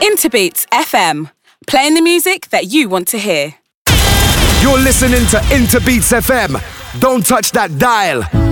Interbeats FM, playing the music that you want to hear. You're listening to Interbeats FM. Don't touch that dial.